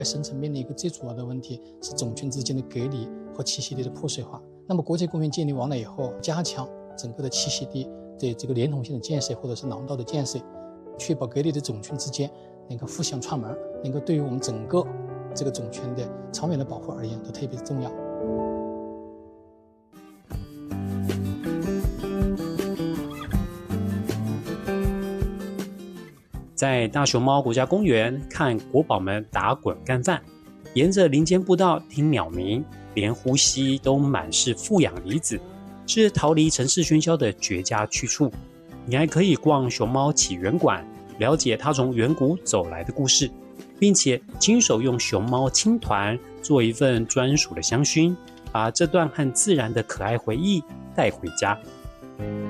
生存面临一个最主要的问题是种群之间的隔离和栖息地的破碎化。那么国际公园建立完了以后，加强整个的栖息地的这个连通性的建设或者是廊道的建设，确保隔离的种群之间能够互相串门，能够对于我们整个这个种群的长远的保护而言都特别重要。 在大熊猫国家公园看国宝们打滚干饭，沿着林间步道听鸟鸣，连呼吸都满是负氧离子，是逃离城市喧嚣的绝佳去处。你还可以逛熊猫起源馆，了解它从远古走来的故事，并且亲手用熊猫青团做一份专属的香薰，把这段和自然的可爱回忆带回家。